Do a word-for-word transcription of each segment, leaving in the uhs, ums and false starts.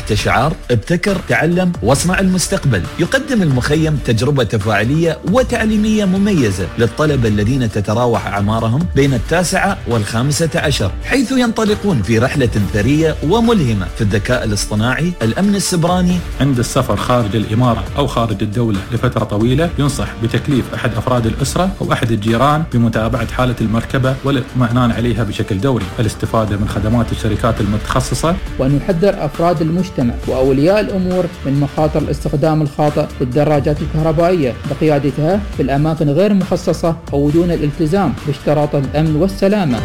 تحت شعار ابتكر تعلم واصنع المستقبل. يقدم المخيم تجربة تفاعلية وتعليمية مميزة للطلبة الذين تتراوح أعمارهم بين التاسعة والخامسة عشر، حيث ينطلقون في رحلة ثرية وملهمة في الذكاء الاصطناعي، الأمن السبراني. عند السفر خارج الإمارة أو خارج الدولة لفترة طويلة ينصح بتكليف أحد أفراد الأسرة أو أحد الجيران بمتابعة حالة المركبة والاطمئنان عليها بشكل دوري، الاستفادة من خدمات الشركات المتخصصة، وأن يحذر أفراد المجتمع وأولياء الأمور من مخاطر الاستخدام الخاطئ للدراجات الكهربائية بقيادتها في الأماكن غير مخصصة أو دون الالتزام باشتراط الأمن والسلامة.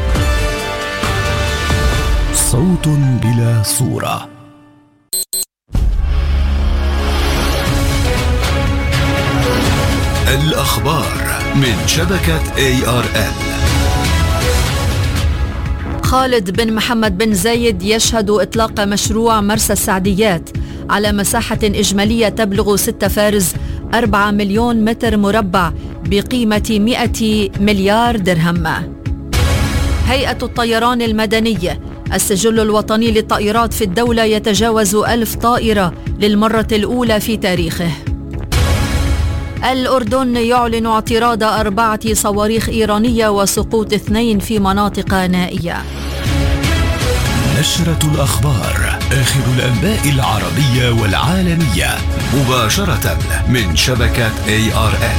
صوت بلا صورة. الأخبار من شبكة إيه آر إل. خالد بن محمد بن زايد يشهد إطلاق مشروع مرسى السعديات على مساحة إجمالية تبلغ ستة فارز أربعة مليون متر مربع بقيمة مئة مليار درهم. هيئة الطيران المدنية، السجل الوطني للطائرات في الدولة يتجاوز ألف طائرة للمرة الأولى في تاريخه. الأردن يعلن اعتراض أربعة صواريخ إيرانية وسقوط اثنين في مناطق نائية. نشرة الأخبار، آخر الأنباء العربية والعالمية، مباشرة من شبكة إيه آر إل.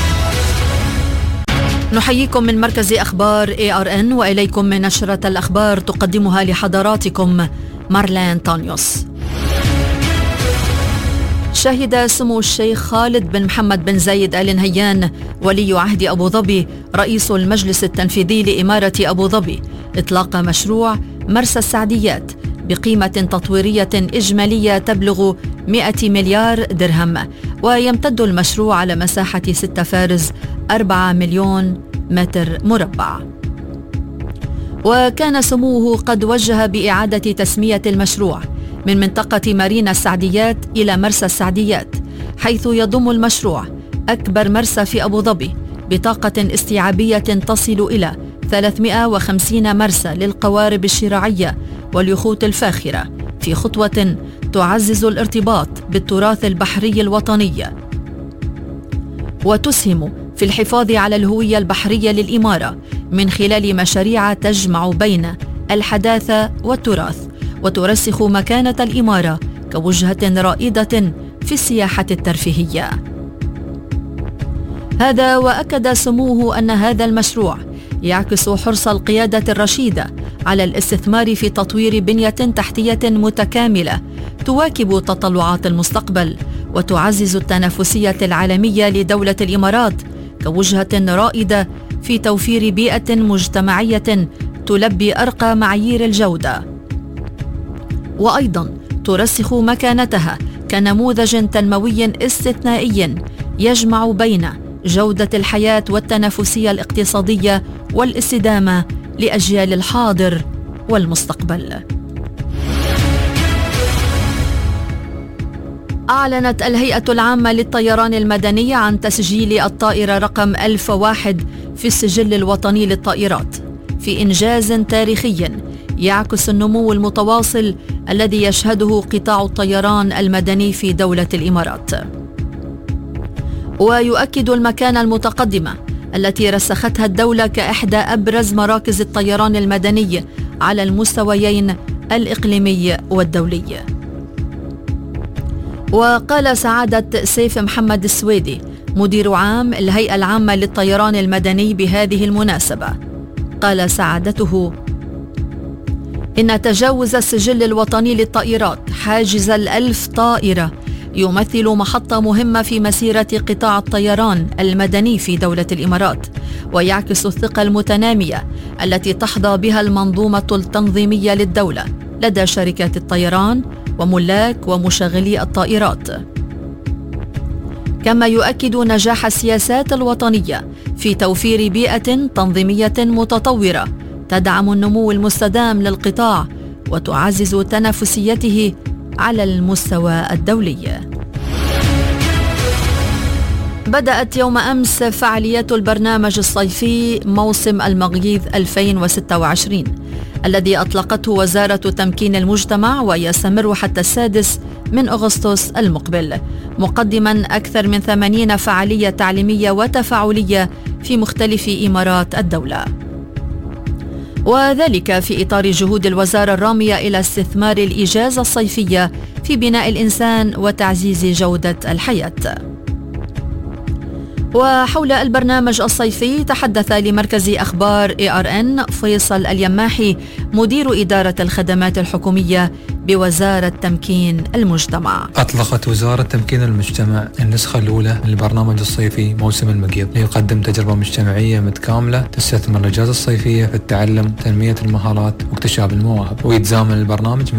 نحييكم من مركز أخبار إيه آر إن، وإليكم من نشرة الأخبار تقدمها لحضراتكم مارلين تانيوس. شهد سمو الشيخ خالد بن محمد بن زايد آل نهيان ولي عهد أبو ظبي رئيس المجلس التنفيذي لإمارة أبو ظبي إطلاق مشروع مرسى السعديات بقيمة تطويرية إجمالية تبلغ مئة مليار درهم، ويمتد المشروع على مساحة ستة فارز أربعة مليون متر مربع. وكان سموه قد وجه بإعادة تسمية المشروع من منطقة مارينا السعديات إلى مرسى السعديات، حيث يضم المشروع أكبر مرسى في أبو ظبي بطاقة استيعابية تصل إلى ثلاثمئة وخمسين مرسى للقوارب الشراعية واليخوت الفاخرة، في خطوة تعزز الارتباط بالتراث البحري الوطني وتسهم في الحفاظ على الهوية البحرية للإمارة من خلال مشاريع تجمع بين الحداثة والتراث، وترسخ مكانة الإمارة كوجهة رائدة في السياحة الترفيهية. هذا وأكد سموه أن هذا المشروع يعكس حرص القيادة الرشيدة على الاستثمار في تطوير بنية تحتية متكاملة تواكب تطلعات المستقبل وتعزز التنافسية العالمية لدولة الإمارات كوجهة رائدة في توفير بيئة مجتمعية تلبي أرقى معايير الجودة، وأيضا ترسخ مكانتها كنموذج تنموي استثنائي يجمع بين جودة الحياة والتنافسية الاقتصادية والاستدامة لأجيال الحاضر والمستقبل. أعلنت الهيئة العامة للطيران المدني عن تسجيل الطائرة رقم ألف وواحد في السجل الوطني للطائرات في إنجاز تاريخي يعكس النمو المتواصل الذي يشهده قطاع الطيران المدني في دولة الإمارات، ويؤكد المكانة المتقدمة التي رسختها الدولة كإحدى أبرز مراكز الطيران المدني على المستويين الإقليمي والدولي. وقال سعادة سيف محمد السويدي مدير عام الهيئة العامة للطيران المدني بهذه المناسبة، قال سعادته: إن تجاوز السجل الوطني للطائرات حاجز الألف طائرة يمثل محطة مهمة في مسيرة قطاع الطيران المدني في دولة الإمارات، ويعكس الثقة المتنامية التي تحظى بها المنظومة التنظيمية للدولة لدى شركات الطيران وملاك ومشغلي الطائرات. كما يؤكد نجاح السياسات الوطنية في توفير بيئة تنظيمية متطورة تدعم النمو المستدام للقطاع وتعزز تنافسيته على المستوى الدولي. بدأت يوم أمس فعاليات البرنامج الصيفي موسم المغيث ألفين وستة وعشرين الذي أطلقته وزارة تمكين المجتمع ويستمر حتى السادس من أغسطس المقبل، مقدما أكثر من ثمانين فعالية تعليمية وتفاعلية في مختلف إمارات الدولة، وذلك في إطار جهود الوزارة الرامية إلى استثمار الإجازة الصيفية في بناء الإنسان وتعزيز جودة الحياة. وحول البرنامج الصيفي تحدث لمركز أخبار إيه آر إن فيصل اليماحي مدير إدارة الخدمات الحكومية بوزارة تمكين المجتمع. أطلقت وزارة تمكين المجتمع النسخة الأولى من البرنامج الصيفي موسم المغيث ليقدم تجربة مجتمعية متكاملة تستثمر الإجازة الصيفية في التعلم، تنمية المهارات واكتشاف المواهب، ويتزامن البرنامج